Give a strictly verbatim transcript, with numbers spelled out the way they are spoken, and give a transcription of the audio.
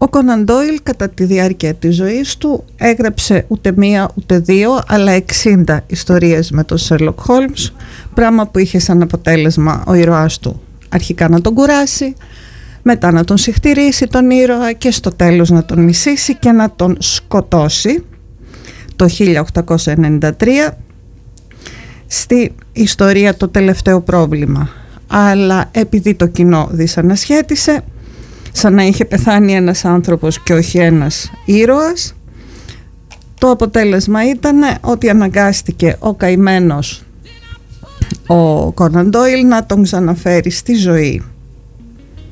Ο Κόναν Ντόιλ κατά τη διάρκεια της ζωής του έγραψε ούτε μία ούτε δύο αλλά εξήντα ιστορίες με τον Σέρλοκ Χόλμς, πράγμα που είχε σαν αποτέλεσμα ο ήρωάς του αρχικά να τον κουράσει, μετά να τον συχτηρίσει τον ήρωα και στο τέλος να τον μισήσει και να τον σκοτώσει το χίλια οκτακόσια ενενήντα τρία στη ιστορία Το τελευταίο πρόβλημα. Αλλά επειδή το κοινό δυσανασχέτισε, σαν να είχε πεθάνει ένας άνθρωπος και όχι ένας ήρωας, το αποτέλεσμα ήταν ότι αναγκάστηκε ο καημένος ο Κόναν Ντόιλ να τον ξαναφέρει στη ζωή.